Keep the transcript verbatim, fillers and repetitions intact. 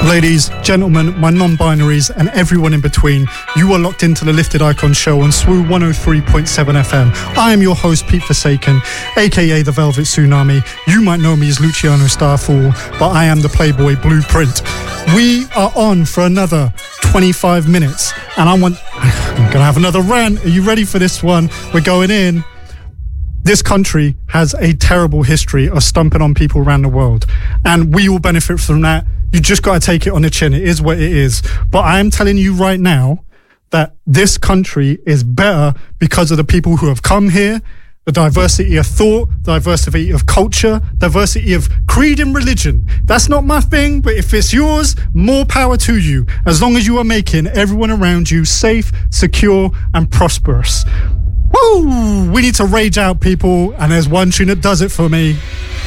Ladies, gentlemen, my non-binaries and everyone in between, you are locked into the Lifted Icon Show on S W O one oh three point seven F M. I am your host, Pete Forsaken, aka the Velvet Tsunami. You might know me as Luciano Starfall, but I am the Playboy Blueprint. We are on for another twenty-five minutes, and I want... I'm going to have another rant. Are you ready for this one? We're going in. This country has a terrible history of stumping on people around the world, and we all benefit from that. You just got to take it on the chin. It is what it is. But I am telling you right now that this country is better because of the people who have come here, the diversity of thought, diversity of culture, diversity of creed and religion. That's not my thing, but if it's yours, more power to you, as long as you are making everyone around you safe, secure, and prosperous. Woo! We need to rage out, people, and there's one tune that does it for me.